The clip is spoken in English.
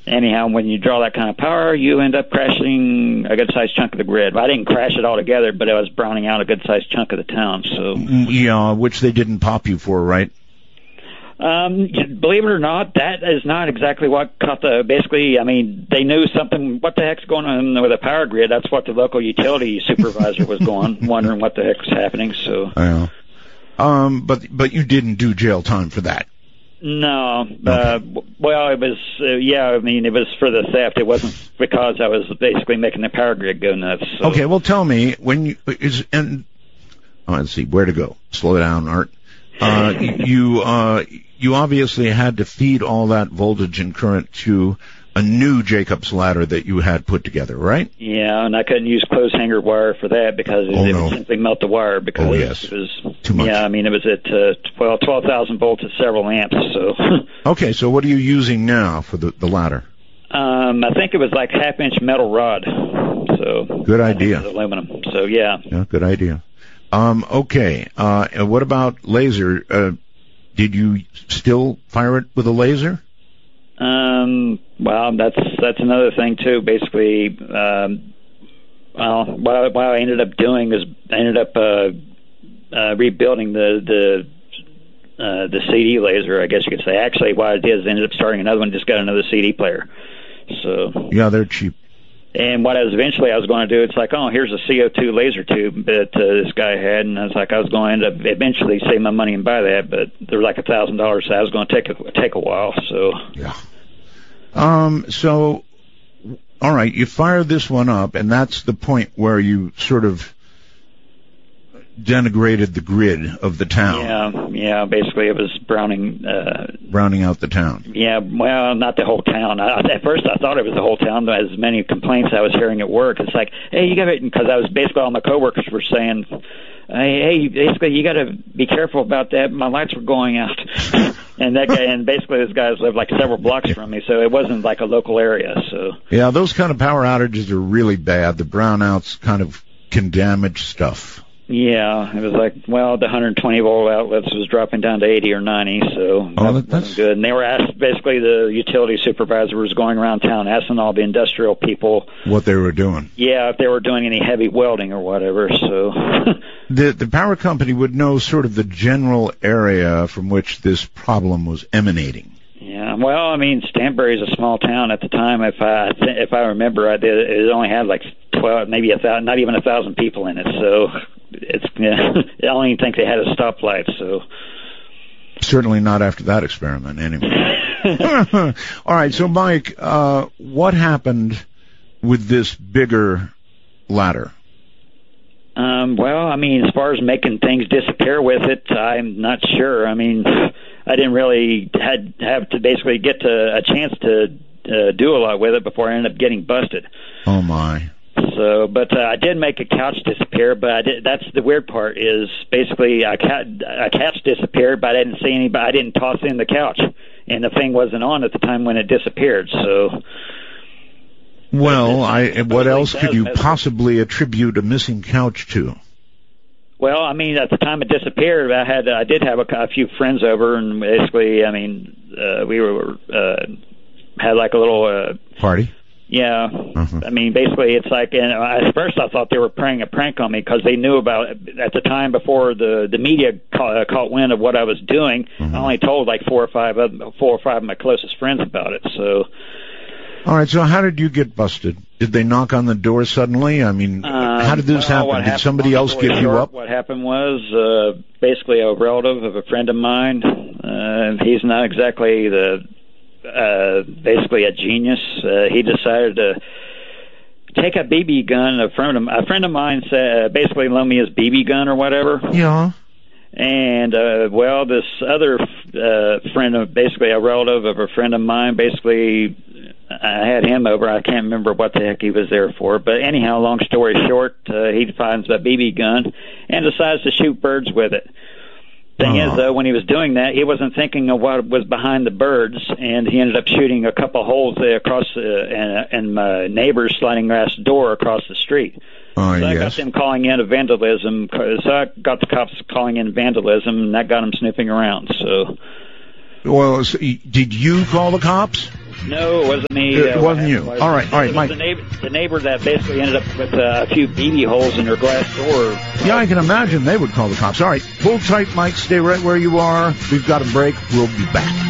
anyhow, when you draw that kind of power, you end up crashing a good-sized chunk of the grid. I didn't crash it altogether, but I was browning out a good-sized chunk of the town. So yeah, which they didn't pop you for, right? Believe it or not, that is not exactly what caught the. Basically, I mean, they knew something. What the heck's going on with the power grid? That's what the local utility supervisor was wondering what the heck's happening. So, yeah. But you didn't do jail time for that. No. Okay. Well, it was. I mean, it was for the theft. It wasn't because I was basically making the power grid go nuts. So. Okay. Well, tell me when let's see where to go. Slow down, Art. You obviously had to feed all that voltage and current to a new Jacob's ladder that you had put together, right? Yeah, and I couldn't use clothes hanger wire for that because it would simply melt the wire because it was too much. Yeah, I mean, it was at 12,000 volts at several amps. So. Okay, so what are you using now for the ladder? I think it was like half-inch metal rod. So good idea. Aluminum. So yeah. Yeah, good idea. Okay. What about laser? Did you still fire it with a laser? Well, that's another thing too. Basically, what I ended up doing is I ended up rebuilding the CD laser, I guess you could say. Actually, what I did is I ended up starting another one. Just got another CD player. So yeah, they're cheap. And what I was going to do, it's like, oh, here's a CO2 laser tube that this guy had, and I was like, I was going to end up eventually save my money and buy that, but there was like $1,000, so I was going to take a while. So yeah. So, all right, you fire this one up, and that's the point where you sort of denigrated the grid of the town. Yeah. Basically, it was browning out the town. Yeah, well, not the whole town. At first, I thought it was the whole town. As many complaints I was hearing at work, it's like, hey, you got to, because I was basically all my coworkers were saying, hey, basically, you got to be careful about that. My lights were going out, and that guy, and basically, this guy lived like several blocks from me, so it wasn't like a local area. So yeah, those kind of power outages are really bad. The brownouts kind of can damage stuff. Yeah, it was like, well, the 120-volt outlets was dropping down to 80 or 90, so that wasn't good. And they were asked, basically, the utility supervisor was going around town asking all the industrial people what they were doing. Yeah, if they were doing any heavy welding or whatever, so. The power company would know sort of the general area from which this problem was emanating. Yeah, well, I mean, Stanbury's a small town at the time. If I remember, it only had like 12, maybe 1,000, not even 1,000 people in it, so. I don't even think they had a stoplight, so. Certainly not after that experiment, anyway. All right, so Mike, what happened with this bigger ladder? Well, I mean, as far as making things disappear with it, I'm not sure. I mean, I didn't really have to basically get a chance to do a lot with it before I ended up getting busted. Oh, my. So, but I did make a couch disappear. But that's the weird part is basically a couch disappeared, but I didn't see anybody. I didn't toss in the couch, and the thing wasn't on at the time when it disappeared. So, well, what else could you possibly attribute a missing couch to? Well, I mean, at the time it disappeared, I did have a few friends over, and basically, I mean, we had like a little party. Yeah, I mean, basically, it's like, and at first I thought they were playing a prank on me because they knew about it at the time before the media caught wind of what I was doing. I only told like four or five of my closest friends about it. So, all right. So, how did you get busted? Did they knock on the door suddenly? I mean, how did this happen? Did somebody else give you up? What happened was basically a relative of a friend of mine. He's not exactly basically a genius. He decided to take a BB gun. A friend of mine said, basically loaned me his BB gun or whatever. Yeah. And well, this other friend, basically a relative of a friend of mine, basically I had him over. I can't remember what the heck he was there for, but anyhow, long story short, he finds a BB gun and decides to shoot birds with it. Thing is, though, when he was doing that, he wasn't thinking of what was behind the birds, and he ended up shooting a couple holes there across, and my neighbor's sliding glass door across the street. So I got them calling in a vandalism. So I got the cops calling in vandalism, and that got them sniffing around. So, well, did you call the cops? No, it wasn't me. It wasn't you. All right, Mike. The neighbor that basically ended up with a few BB holes in her glass door. Yeah, I can imagine they would call the cops. All right, hold tight, Mike. Stay right where you are. We've got a break. We'll be back.